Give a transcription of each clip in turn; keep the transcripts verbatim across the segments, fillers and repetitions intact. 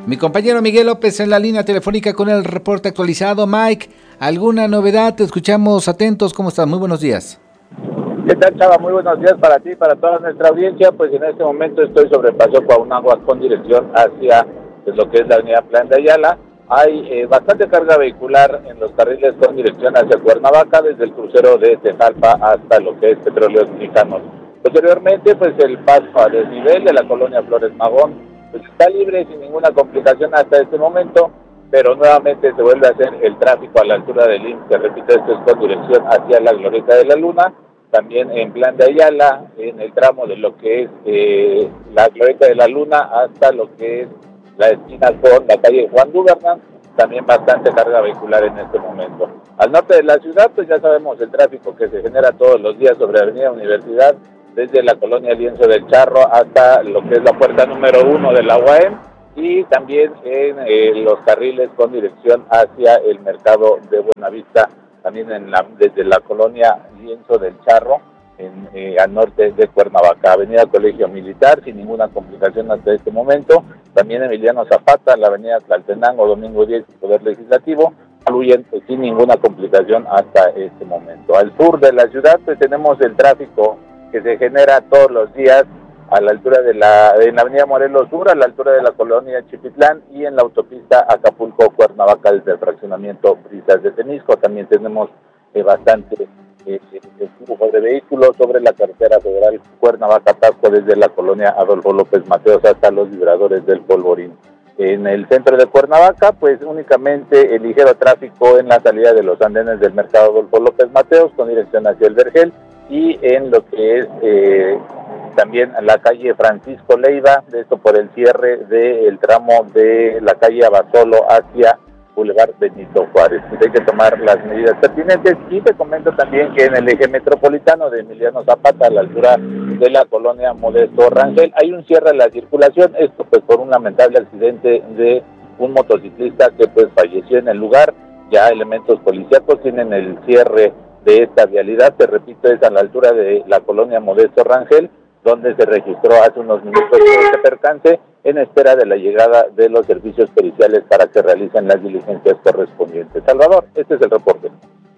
Mi compañero Miguel López en la línea telefónica con el reporte actualizado. Mike, ¿alguna novedad? Te escuchamos atentos. ¿Cómo estás? Muy buenos días. ¿Qué tal, Chava? Muy buenos días para ti y para toda nuestra audiencia. Pues en este momento estoy sobre el Paseo Cuauhnáhuac con dirección hacia pues, lo que es la avenida Plan de Ayala. Hay eh, bastante carga vehicular en los carriles con dirección hacia Cuernavaca, desde el crucero de Tejalpa hasta lo que es Petróleos Mexicanos. Posteriormente, pues el paso a desnivel de la colonia Flores Magón pues está libre sin ninguna complicación hasta este momento, pero nuevamente se vuelve a hacer el tráfico a la altura del I M S S, que repito, esto es con dirección hacia la Glorieta de la Luna, también en Plan de Ayala, en el tramo de lo que es eh, la Glorieta de la Luna hasta lo que es la esquina con la calle Juan Dubernán, también bastante carga vehicular en este momento. Al norte de la ciudad, pues ya sabemos el tráfico que se genera todos los días sobre Avenida Universidad, desde la colonia Lienzo del Charro hasta lo que es la puerta número uno de la U A M, y también en eh, los carriles con dirección hacia el mercado de Buenavista, también en la, desde la colonia Lienzo del Charro, en, eh, al norte de Cuernavaca, avenida Colegio Militar, sin ninguna complicación hasta este momento, también Emiliano Zapata, la avenida Tlaltenango, Domingo diez, Poder Legislativo, fluyen pues, sin ninguna complicación hasta este momento. Al sur de la ciudad, pues tenemos el tráfico que se genera todos los días a la altura de la, en la avenida Morelos Sur, a la altura de la colonia Chipitlán, y en la autopista Acapulco-Cuernavaca desde el fraccionamiento Brisas de Temisco. También tenemos eh, bastante eh, flujo de vehículos sobre la carretera federal Cuernavaca-Tasco desde la colonia Adolfo López Mateos hasta los Vibradores del Polvorín. En el centro de Cuernavaca, pues únicamente el ligero tráfico en la salida de los andenes del mercado Adolfo López Mateos con dirección hacia el Vergel, y en lo que es eh, también la calle Francisco Leiva, de esto por el cierre del tramo de la calle Abasolo hacia Boulevard Benito Juárez. Pues hay que tomar las medidas pertinentes, y te comento también que en el eje metropolitano de Emiliano Zapata, a la altura de la colonia Modesto Rangel, hay un cierre de la circulación, esto pues por un lamentable accidente de un motociclista que pues falleció en el lugar. Ya elementos policíacos tienen el cierre de esta vialidad, te repito, es a la altura de la colonia Modesto Rangel, donde se registró hace unos minutos este percance, en espera de la llegada de los servicios periciales para que realicen las diligencias correspondientes. Salvador, este es el reporte.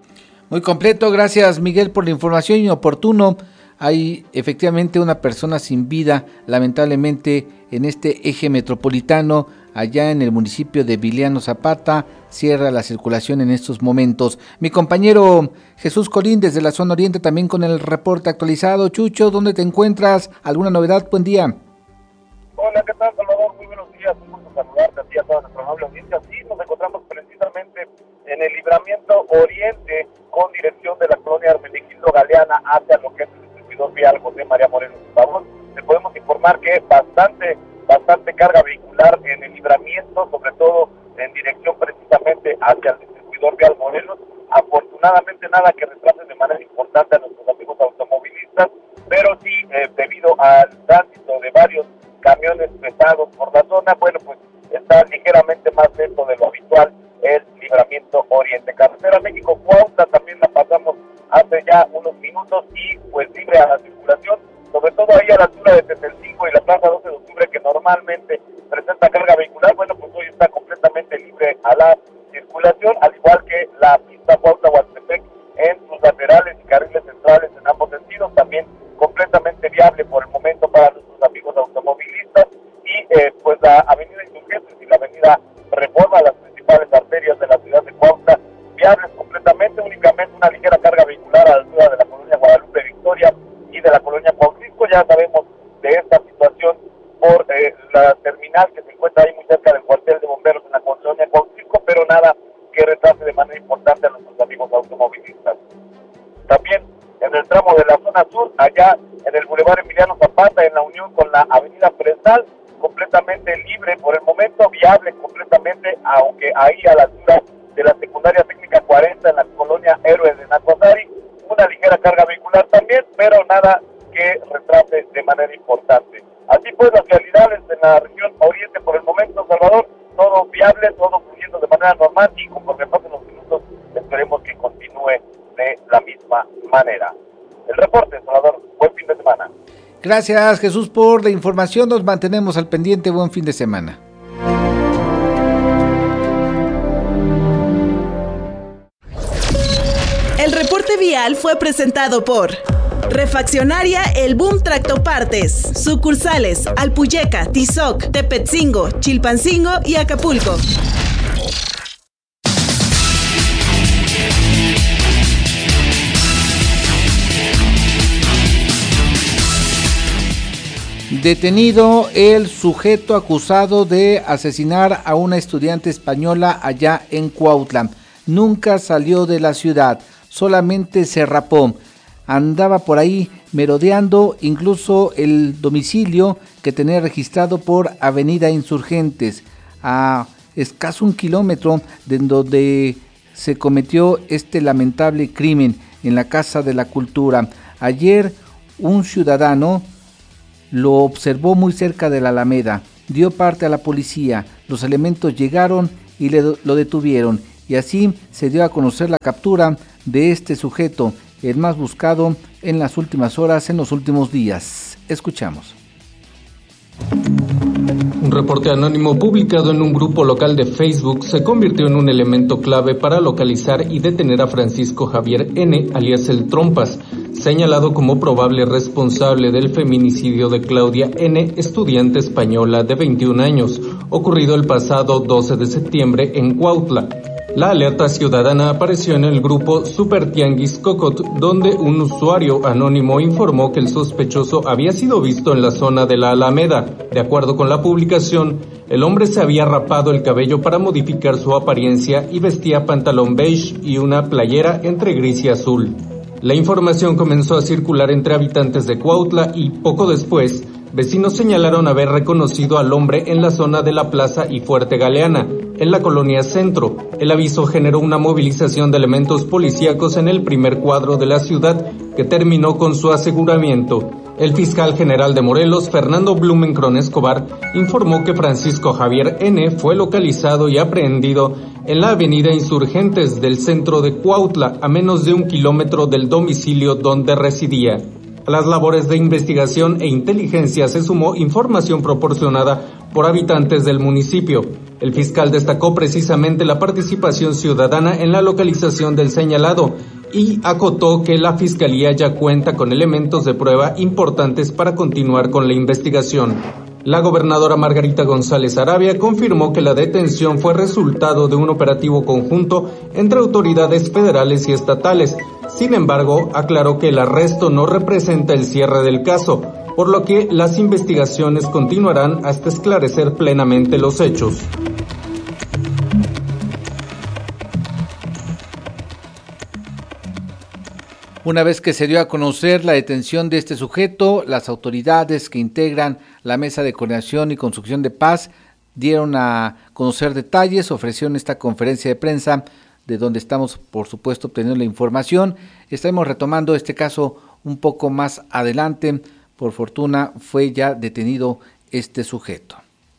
Muy completo, gracias Miguel por la información y oportuno. Hay efectivamente una persona sin vida, lamentablemente, en este eje metropolitano, allá en el municipio de Emiliano Zapata. Cierra la circulación en estos momentos. Mi compañero Jesús Colín desde la zona oriente también con el reporte actualizado. Chucho, ¿dónde te encuentras? ¿Alguna novedad? Buen día. Hola, ¿qué tal, Salvador? Muy buenos días, un gusto saludarte a ti y a toda nuestra amable audiencia. Sí, nos encontramos precisamente en el libramiento oriente con dirección de la colonia Hermenegildo Galeana hacia lo que es el distribuidor vial José María Moreno Pavón. Te podemos informar que bastante, bastante carga vehicular en el libramiento, sobre todo en dirección precisamente hacia el distribuidor vial Morelos. Afortunadamente nada que retrase de manera importante a nuestros amigos automovilistas, pero sí, eh, debido al tránsito de varios camiones pesados por la zona, bueno, pues está ligeramente más lento de lo habitual el libramiento oriente. Carretera México-Cuautla también la pasamos hace ya unos minutos y pues libre a la circulación, sobre todo ahí a la altura de Tetelcingo y la plaza doce de octubre, que normalmente presenta carga vehicular, bueno, pues hoy está completamente libre a la circulación, al igual que la pista Cuautla-Huastepec en sus laterales y carriles centrales en ambos sentidos, también completamente viable por el momento para nuestros amigos automovilistas. Y eh, pues la avenida Insurgentes y la avenida Reforma, las principales arterias de la ciudad de Cuautla, viables completamente, únicamente una ligera carga vehicular a la altura de la colonia Guadalupe Victoria y de la colonia Cuautlisco. Ya sabemos de esta situación por eh, la terminal que se encuentra ahí muy cerca del cuartel de bomberos en la colonia Cuautlisco, pero nada que retrase de manera importante a nuestros amigos automovilistas. También en el tramo de la zona sur, allá en el Boulevard Emiliano Zapata, en la unión con la avenida Fresnal, completamente libre por el momento, viable completamente, aunque ahí a la altura de la secundaria técnica cuarenta en la colonia Héroes de Nacosari, una ligera carga vehicular también, pero nada que retrase de manera importante. Así pues, las realidades en la región oriente por el momento, Salvador, todo viable, todo fluyendo de manera normal, y conforme pasen los minutos esperemos que continúe de la misma manera. El reporte, Salvador, buen fin de semana. Gracias, Jesús, por la información. Nos mantenemos al pendiente. Buen fin de semana. especial fue presentado por Refaccionaria El Boom Tractopartes. Sucursales Alpuyeca, Tizoc, Tepetzingo, Chilpancingo y Acapulco. Detenido el sujeto acusado de asesinar a una estudiante española allá en Cuautla. Nunca salió de la ciudad, solamente se rapó. Andaba por ahí merodeando incluso el domicilio que tenía registrado por Avenida Insurgentes, a escaso un kilómetro de donde se cometió este lamentable crimen en la Casa de la Cultura. Ayer un ciudadano lo observó muy cerca de la Alameda, dio parte a la policía, los elementos llegaron y le, lo detuvieron, y así se dio a conocer la captura de este sujeto, el más buscado en las últimas horas, en los últimos días. Escuchamos. Un reporte anónimo publicado en un grupo local de Facebook se convirtió en un elemento clave para localizar y detener a Francisco Javier N., alias El Trompas, señalado como probable responsable del feminicidio de Claudia N., estudiante española de veintiún años, ocurrido el pasado doce de septiembre en Cuautla. La alerta ciudadana apareció en el grupo Super Tianguis Cocot, donde un usuario anónimo informó que el sospechoso había sido visto en la zona de la Alameda. De acuerdo con la publicación, el hombre se había rapado el cabello para modificar su apariencia y vestía pantalón beige y una playera entre gris y azul. La información comenzó a circular entre habitantes de Cuautla y, poco después, vecinos señalaron haber reconocido al hombre en la zona de la Plaza y Fuerte Galeana, en la colonia Centro. El aviso generó una movilización de elementos policíacos en el primer cuadro de la ciudad, que terminó con su aseguramiento. El fiscal general de Morelos, Fernando Blumenkron Escobar, informó que Francisco Javier N. fue localizado y aprehendido en la avenida Insurgentes del centro de Cuautla, a menos de un kilómetro del domicilio donde residía. A las labores de investigación e inteligencia se sumó información proporcionada por habitantes del municipio. El fiscal destacó precisamente la participación ciudadana en la localización del señalado y acotó que la fiscalía ya cuenta con elementos de prueba importantes para continuar con la investigación. La gobernadora Margarita González Arabia confirmó que la detención fue resultado de un operativo conjunto entre autoridades federales y estatales. Sin embargo, aclaró que el arresto no representa el cierre del caso, por lo que las investigaciones continuarán hasta esclarecer plenamente los hechos. Una vez que se dio a conocer la detención de este sujeto, las autoridades que integran la Mesa de Coordinación y Construcción de Paz dieron a conocer detalles, ofrecieron esta conferencia de prensa de donde estamos, por supuesto, obteniendo la información. Estaremos retomando este caso un poco más adelante. Por fortuna, fue ya detenido este sujeto.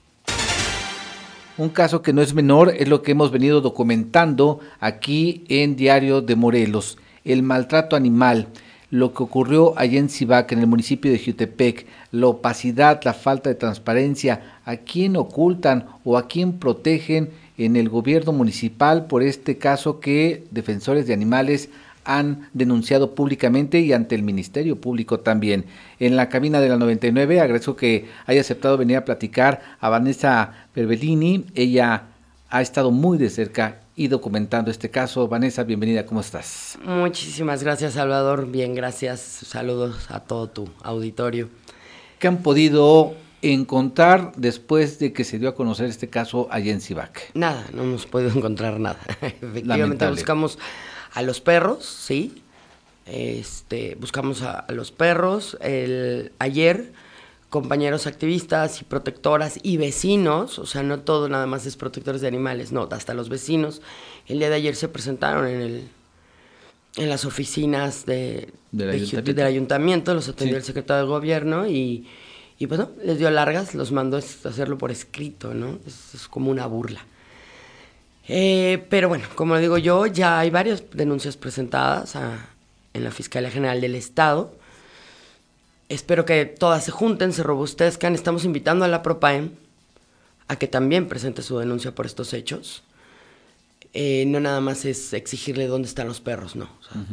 Un caso que no es menor es lo que hemos venido documentando aquí en Diario de Morelos. El maltrato animal, lo que ocurrió allá en Cibac, en el municipio de Jiutepec, la opacidad, la falta de transparencia, a quién ocultan o a quién protegen en el gobierno municipal por este caso que defensores de animales han denunciado públicamente y ante el Ministerio Público también. En la cabina de la noventa y nueve agradezco que haya aceptado venir a platicar a Vanessa Perbellini. Ella ha estado muy de cerca y documentando este caso. Vanessa, bienvenida, ¿cómo estás? Muchísimas gracias, Salvador. Bien, gracias. Saludos a todo tu auditorio. ¿Qué han podido encontrar después de que se dio a conocer este caso allá en Cibac? Nada, no hemos podido encontrar nada. Efectivamente, lamentable. Buscamos a los perros, sí. Este, buscamos a, a los perros. El, ayer, compañeros activistas y protectoras y vecinos, o sea, no todo nada más es protectores de animales, no, hasta los vecinos, el día de ayer se presentaron en el en las oficinas de, ¿Del, de, ayuntamiento? del ayuntamiento, los atendió Sí. el secretario de gobierno y, y pues no, les dio largas, los mandó a hacerlo por escrito, ¿no? Es, es como una burla. Eh, pero bueno, como digo yo, ya hay varias denuncias presentadas a, en la Fiscalía General del Estado. Espero que todas se junten, se robustezcan. Estamos invitando a la PROPAEM a que también presente su denuncia por estos hechos. Eh, no nada más es exigirle dónde están los perros, no. O sea, uh-huh.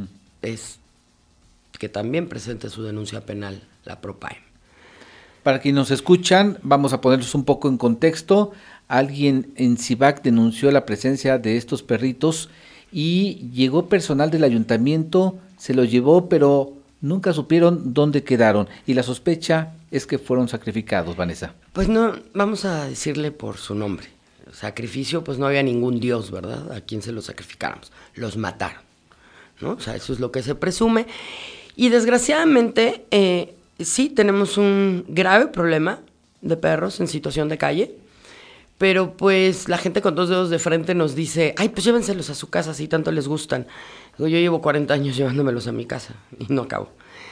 es que también presente su denuncia penal la Propaem. Para quienes nos escuchan, vamos a ponerlos un poco en contexto. Alguien en Cibac denunció la presencia de estos perritos y llegó personal del ayuntamiento, se los llevó, pero nunca supieron dónde quedaron. Y la sospecha es que fueron sacrificados, Vanessa. Pues no, vamos a decirle por su nombre. Sacrificio, pues no había ningún dios, ¿verdad? A quien se los sacrificáramos. Los mataron, ¿no? O sea, eso es lo que se presume. Y desgraciadamente, eh, sí tenemos un grave problema de perros en situación de calle, pero pues la gente con dos dedos de frente nos dice, ay, pues llévenselos a su casa si tanto les gustan. Digo, yo llevo cuarenta años llevándomelos a mi casa y no acabo.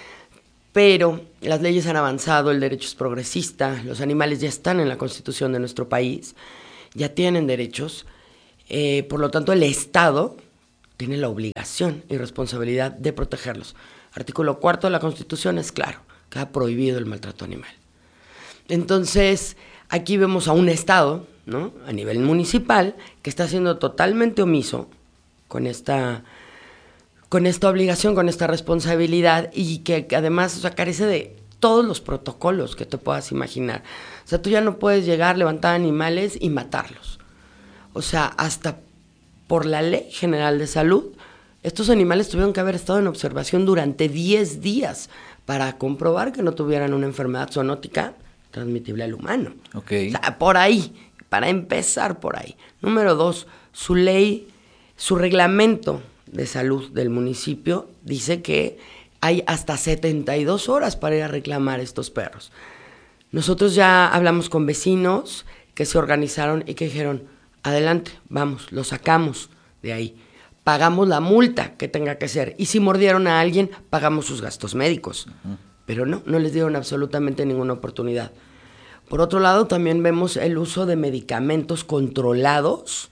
Pero las leyes han avanzado, el derecho es progresista, los animales ya están en la Constitución de nuestro país, ya tienen derechos, eh, por lo tanto el Estado tiene la obligación y responsabilidad de protegerlos. Artículo cuarto de la Constitución es claro, que ha prohibido el maltrato animal. Entonces, aquí vemos a un Estado, ¿no?, a nivel municipal, que está siendo totalmente omiso con esta, con esta obligación, con esta responsabilidad, y que, que además, o sea, carece de todos los protocolos que te puedas imaginar. O sea, tú ya no puedes llegar, levantar animales y matarlos. O sea, hasta por la Ley General de Salud, estos animales tuvieron que haber estado en observación durante diez días para comprobar que no tuvieran una enfermedad zoonótica transmitible al humano. Okay. O sea, por ahí, para empezar por ahí. Número dos, su ley, su reglamento de salud del municipio dice que hay hasta setenta y dos horas para ir a reclamar estos perros. Nosotros ya hablamos con vecinos que se organizaron y que dijeron, adelante, vamos, lo sacamos de ahí. Pagamos la multa que tenga que ser. Y si mordieron a alguien, pagamos sus gastos médicos. Uh-huh. Pero no, no les dieron absolutamente ninguna oportunidad. Por otro lado, también vemos el uso de medicamentos controlados,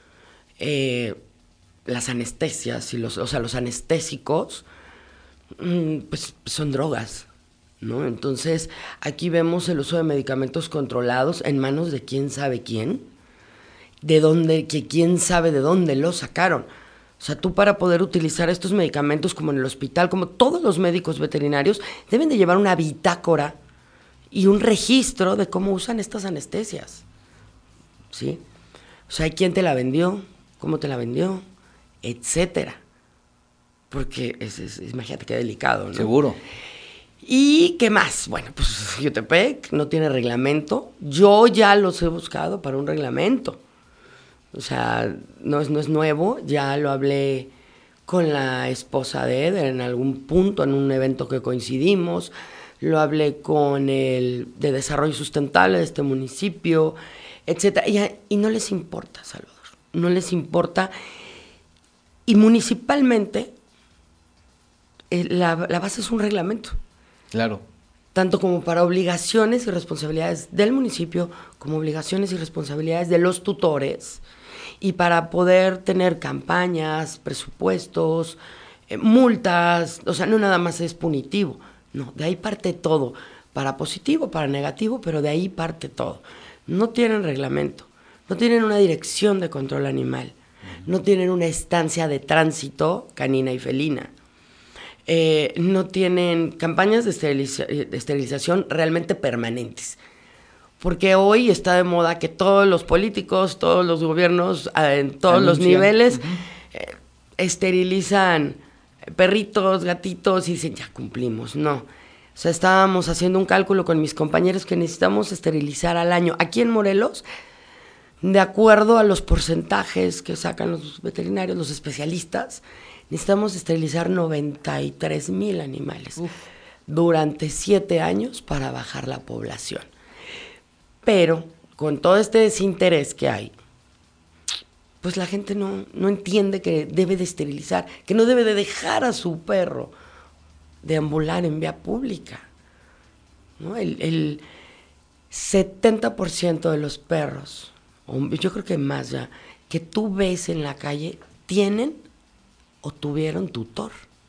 eh, las anestesias, y los, o sea, los anestésicos, mmm, pues son drogas, ¿no? Entonces, aquí vemos el uso de medicamentos controlados en manos de quién sabe quién, de dónde, que quién sabe de dónde los sacaron. O sea, tú para poder utilizar estos medicamentos como en el hospital, como todos los médicos veterinarios, deben de llevar una bitácora y un registro de cómo usan estas anestesias, ¿sí? O sea, quién te la vendió, cómo te la vendió, etcétera. Porque, es, es, imagínate qué delicado, ¿no? Seguro. ¿Y qué más? Bueno, pues Jutepec no tiene reglamento. Yo ya los he buscado para un reglamento. O sea, no es, no es nuevo, ya lo hablé con la esposa de Eder en algún punto, en un evento que coincidimos, lo hablé con el de Desarrollo Sustentable de este municipio, etcétera. Y, y no les importa, Salvador, no les importa. Y municipalmente, eh, la, la base es un reglamento. Claro. Tanto como para obligaciones y responsabilidades del municipio, como obligaciones y responsabilidades de los tutores, y para poder tener campañas, presupuestos, eh, multas, o sea, no nada más es punitivo, no, de ahí parte todo, para positivo, para negativo, pero de ahí parte todo. No tienen reglamento, no tienen una dirección de control animal, no tienen una estancia de tránsito canina y felina, eh, no tienen campañas de, esteriliza- de esterilización realmente permanentes. Porque hoy está de moda que todos los políticos, todos los gobiernos, en todos Anuncian. los niveles, uh-huh. eh, esterilizan perritos, gatitos, y dicen, ya cumplimos. No. O sea, estábamos haciendo un cálculo con mis compañeros que necesitamos esterilizar al año. Aquí en Morelos, de acuerdo a los porcentajes que sacan los veterinarios, los especialistas, necesitamos esterilizar noventa y tres mil animales Uf. durante siete años para bajar la población. Pero con todo este desinterés que hay, pues la gente no, no entiende que debe de esterilizar, que no debe de dejar a su perro deambular en vía pública, ¿no? El, el setenta por ciento de los perros, o yo creo que más ya, que tú ves en la calle, tienen o tuvieron tutor.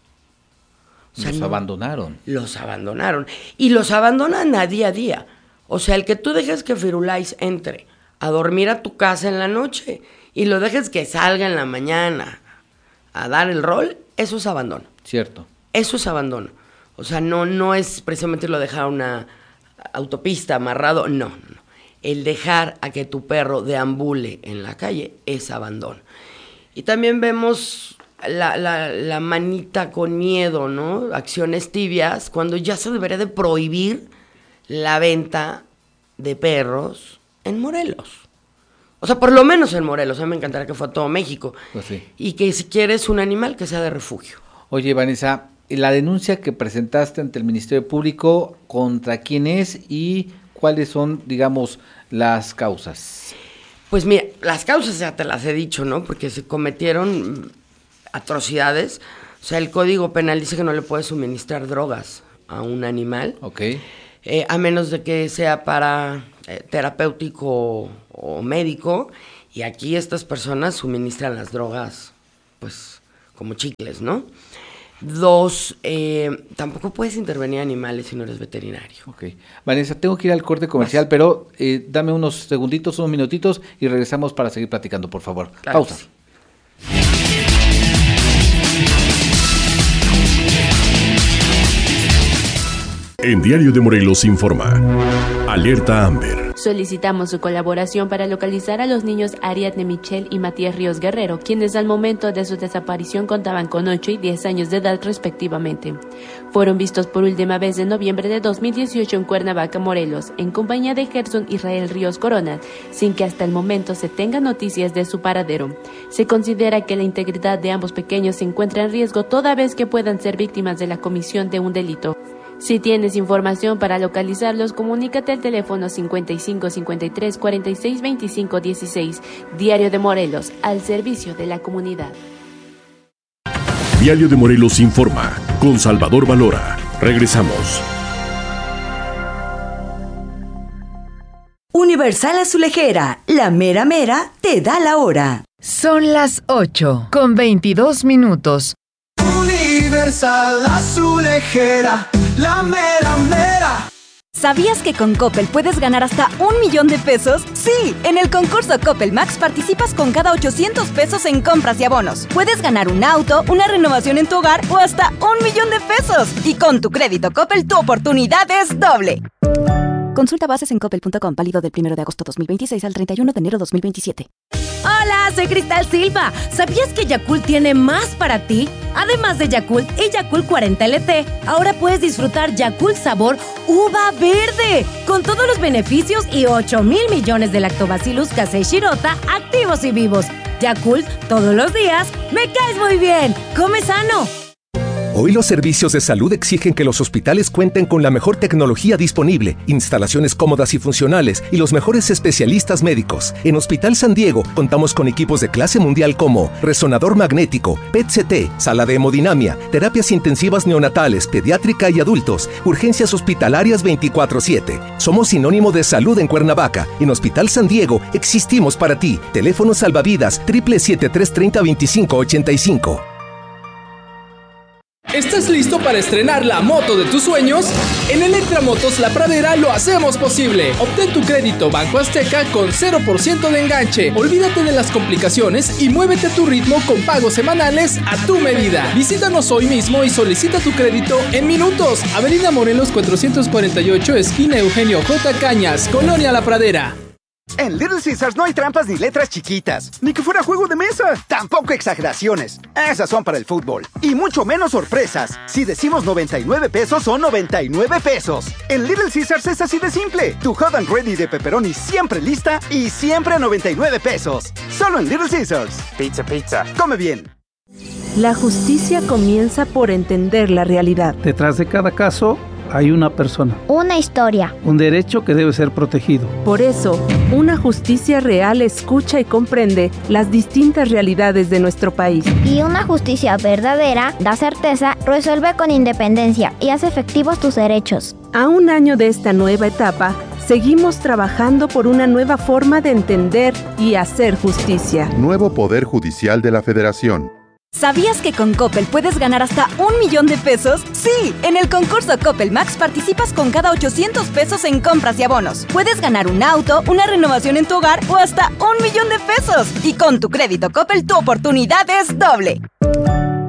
O sea, los no, abandonaron. Los abandonaron. Y los abandonan a día a día. O sea, el que tú dejes que Firulais entre a dormir a tu casa en la noche y lo dejes que salga en la mañana a dar el rol, eso es abandono. Cierto. Eso es abandono. O sea, no, no es precisamente lo de dejar una autopista amarrado, no, no. El dejar a que tu perro deambule en la calle es abandono. Y también vemos la, la, la manita con miedo, ¿no? Acciones tibias, cuando ya se debería de prohibir la venta de perros en Morelos. O sea, por lo menos en Morelos. A mí me encantaría que fuera todo México. Pues sí. Y que si quieres un animal, que sea de refugio. Oye, Vanessa, la denuncia que presentaste ante el Ministerio Público, ¿contra quién es y cuáles son, digamos, las causas? Pues mira, las causas ya te las he dicho, ¿no? Porque se cometieron atrocidades. O sea, el Código Penal dice que no le puedes suministrar drogas a un animal. Ok. Eh, a menos de que sea para eh, terapéutico o médico. Y aquí estas personas suministran las drogas, pues, como chicles, ¿no? Dos, eh, tampoco puedes intervenir animales si no eres veterinario. Ok. Vanessa, tengo que ir al corte comercial, Vas. pero eh, dame unos segunditos, unos minutitos y regresamos para seguir platicando, por favor. Claro. Pausa. Sí. En Diario de Morelos informa. Alerta Amber. Solicitamos su colaboración para localizar a los niños Ariadne Michelle y Matías Ríos Guerrero, quienes al momento de su desaparición contaban con ocho y diez años de edad respectivamente. Fueron vistos por última vez en noviembre de dos mil dieciocho en Cuernavaca, Morelos, en compañía de Gerson Israel Ríos Corona, sin que hasta el momento se tenga noticias de su paradero. Se considera que la integridad de ambos pequeños se encuentra en riesgo toda vez que puedan ser víctimas de la comisión de un delito. Si tienes información para localizarlos, comunícate al teléfono cincuenta y cinco cincuenta y tres cuarenta y seis veinticinco dieciséis. Diario de Morelos, al servicio de la comunidad. Diario de Morelos informa, con Salvador Valora. Regresamos. Universal Azulejera, la mera mera te da la hora. Son las ocho con veintidós minutos. Universal Azulejera, la mera mera. ¿Sabías que con Coppel puedes ganar hasta un millón de pesos? ¡Sí! En el concurso Coppel Max participas con cada ochocientos pesos en compras y abonos. Puedes ganar un auto, una renovación en tu hogar o hasta un millón de pesos. Y con tu crédito Coppel, tu oportunidad es doble. Consulta bases en coppel punto com, válido del primero de agosto dos mil veintiséis al treinta y uno de enero dos mil veintisiete. Hola, soy Cristal Silva. ¿Sabías que Yakult tiene más para ti? Además de Yakult y Yakult cuarenta L T, ahora puedes disfrutar Yakult sabor uva verde, con todos los beneficios y ocho mil millones de lactobacillus casei shirota activos y vivos. Yakult, todos los días, me caes muy bien. ¡Come sano! Hoy los servicios de salud exigen que los hospitales cuenten con la mejor tecnología disponible, instalaciones cómodas y funcionales y los mejores especialistas médicos. En Hospital San Diego contamos con equipos de clase mundial como resonador magnético, P E T C T, sala de hemodinamia, terapias intensivas neonatales, pediátrica y adultos, urgencias hospitalarias veinticuatro siete. Somos sinónimo de salud en Cuernavaca. En Hospital San Diego existimos para ti. Teléfono salvavidas siete siete tres tres cero veinticinco ochenta y cinco. ¿Estás listo para estrenar la moto de tus sueños? En Electramotos La Pradera lo hacemos posible. Obtén tu crédito Banco Azteca con cero por ciento de enganche. Olvídate de las complicaciones y muévete a tu ritmo con pagos semanales a tu medida. Visítanos hoy mismo y solicita tu crédito en minutos. Avenida Morelos cuatrocientos cuarenta y ocho, esquina Eugenio J. Cañas, Colonia La Pradera. En Little Caesars no hay trampas ni letras chiquitas, ni que fuera juego de mesa. Tampoco exageraciones. Esas son para el fútbol. Y mucho menos sorpresas. Si decimos noventa y nueve pesos, son noventa y nueve pesos. En Little Caesars es así de simple. Tu hot and ready de pepperoni siempre lista y siempre a noventa y nueve pesos. Solo en Little Caesars. Pizza, pizza. Come bien. La justicia comienza por entender la realidad. Detrás de cada caso hay una persona. Una historia. Un derecho que debe ser protegido. Por eso, una justicia real escucha y comprende las distintas realidades de nuestro país. Y una justicia verdadera da certeza, resuelve con independencia y hace efectivos tus derechos. A un año de esta nueva etapa, seguimos trabajando por una nueva forma de entender y hacer justicia. Nuevo Poder Judicial de la Federación. ¿Sabías que con Coppel puedes ganar hasta un millón de pesos? ¡Sí! En el concurso Coppel Max participas con cada ochocientos pesos en compras y abonos. Puedes ganar un auto, una renovación en tu hogar o hasta un millón de pesos. Y con tu crédito Coppel, tu oportunidad es doble.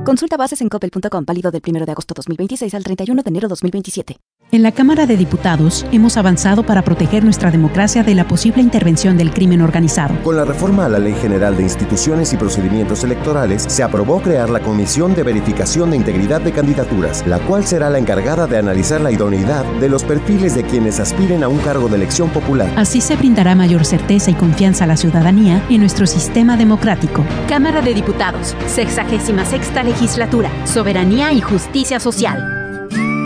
Consulta bases en coppel punto com, válido del primero de agosto dos mil veintiséis al treinta y uno de enero dos mil veintisiete. En la Cámara de Diputados hemos avanzado para proteger nuestra democracia de la posible intervención del crimen organizado. Con la reforma a la Ley General de Instituciones y Procedimientos Electorales, se aprobó crear la Comisión de Verificación de Integridad de Candidaturas, la cual será la encargada de analizar la idoneidad de los perfiles de quienes aspiren a un cargo de elección popular. Así se brindará mayor certeza y confianza a la ciudadanía en nuestro sistema democrático. Cámara de Diputados, sexagésima sexta legislatura, Soberanía y Justicia Social.